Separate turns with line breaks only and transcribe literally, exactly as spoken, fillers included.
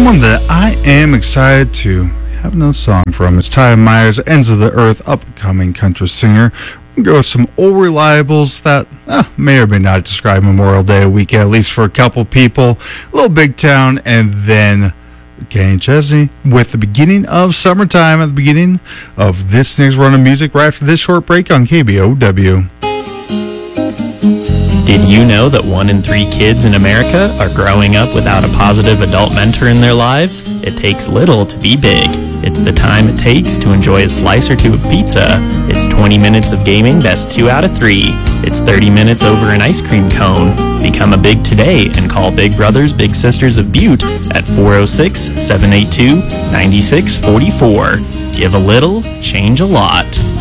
someone that I am excited to have another song from. It's Ty Myers, Ends of the Earth, upcoming country singer. We'll go with some old reliables that eh, may or may not describe Memorial Day weekend, at least for a couple people. Little Big Town, and then Kenny Chesney with the beginning of summertime at the beginning of this next run of music right after this short break on K B O W.
Did you know that one in three kids in America are growing up without a positive adult mentor in their lives? It takes little to be big. It's the time it takes to enjoy a slice or two of pizza. It's twenty minutes of gaming best two out of three. It's thirty minutes over an ice cream cone. Become a big today and call Big Brothers Big Sisters of Butte at four oh six, seven eight two, nine six four four. Give a little, change a lot.